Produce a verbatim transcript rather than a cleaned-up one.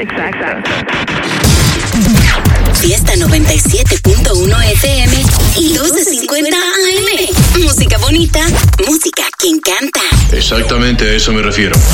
Exacto. Fiesta noventa y siete punto uno F M y doce cincuenta A M. Música bonita, música que encanta. Exactamente a eso me refiero.